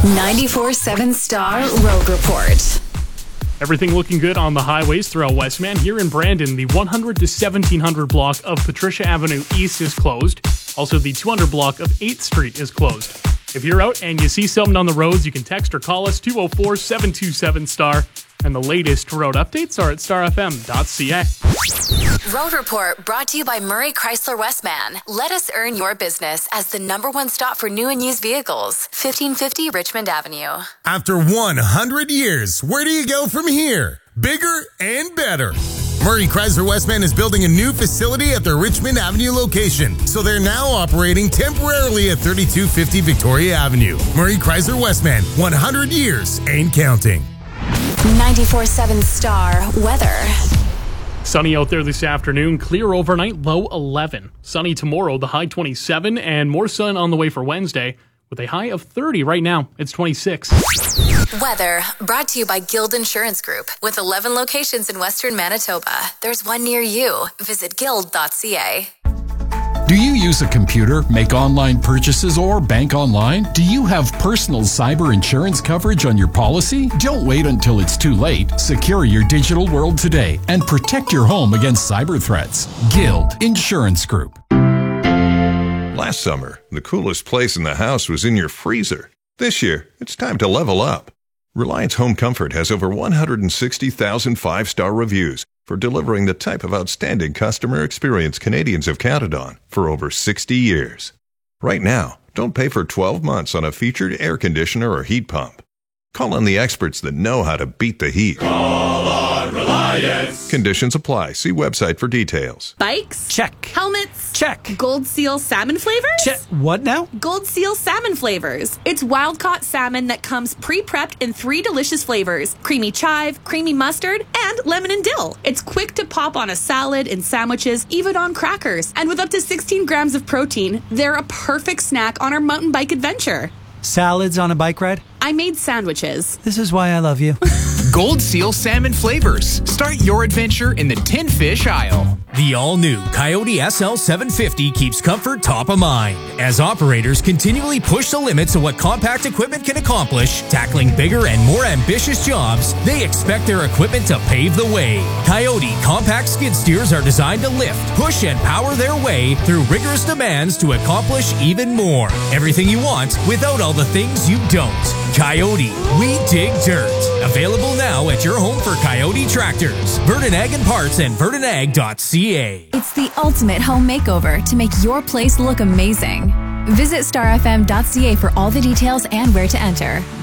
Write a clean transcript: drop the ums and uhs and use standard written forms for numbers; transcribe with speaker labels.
Speaker 1: 94.7 Star Road Report.
Speaker 2: Everything looking good on the highways throughout Westman. Here in Brandon, the 100 to 1700 block of Patricia Avenue East is closed. Also, the 200 block of 8th Street is closed. If you're out and you see something on the roads, you can text or call us 204-727-STAR. And the latest road updates are at starfm.ca.
Speaker 1: Road Report brought to you by Murray Chrysler Westman. Let us earn your business as the #1 stop for new and used vehicles. 1550 Richmond Avenue.
Speaker 3: After 100 years, where do you go from here? Bigger and better. Murray Chrysler Westman is building a new facility at their Richmond Avenue location, so they're now operating temporarily at 3250 Victoria Avenue. Murray Chrysler Westman, 100 years and counting.
Speaker 1: 94.7 Star Weather.
Speaker 2: Sunny out there this afternoon, clear overnight, low 11. Sunny tomorrow, the high 27, and more sun on the way for Wednesday, with a high of 30 right now. It's 26.
Speaker 1: Weather brought to you by Guild Insurance Group. With 11 locations in Western Manitoba, there's one near you. Visit guild.ca.
Speaker 4: Do you use a computer, make online purchases, or bank online? Do you have personal cyber insurance coverage on your policy? Don't wait until it's too late. Secure your digital world today and protect your home against cyber threats. Guild Insurance Group.
Speaker 5: Last summer, the coolest place in the house was in your freezer. This year, it's time to level up. Reliance Home Comfort has over 160,000 five-star reviews for delivering the type of outstanding customer experience Canadians have counted on for over 60 years. Right now, don't pay for 12 months on a featured air conditioner or heat pump. Call on the experts that know how to beat the heat.
Speaker 6: Call on Reliance.
Speaker 5: Conditions apply. See website for details.
Speaker 7: Bikes?
Speaker 8: Check.
Speaker 7: Helmets?
Speaker 8: Check.
Speaker 7: Gold Seal salmon flavors?
Speaker 8: Check. What now?
Speaker 7: Gold Seal salmon flavors. It's wild-caught salmon that comes pre-prepped in 3 delicious flavors: creamy chive, creamy mustard, and lemon and dill. It's quick to pop on a salad, in sandwiches, even on crackers. And with up to 16 grams of protein, they're a perfect snack on our mountain bike adventure.
Speaker 8: Salads on a bike ride?
Speaker 7: I made sandwiches.
Speaker 8: This is why I love you.
Speaker 9: Gold Seal salmon flavors. Start your adventure in the tin fish aisle.
Speaker 10: The all-new Coyote SL750 keeps comfort top of mind as operators continually push the limits of what compact equipment can accomplish. Tackling bigger and more ambitious jobs, they expect their equipment to pave the way. Coyote compact skid steers are designed to lift, push, and power their way through rigorous demands to accomplish even more. Everything you want without all the things you don't. Coyote, we dig dirt. Available now at your home for Coyote tractors. Verdon Ag and Parts and verdonag.ca.
Speaker 1: It's the ultimate home makeover to make your place look amazing. Visit starfm.ca for all the details and where to enter.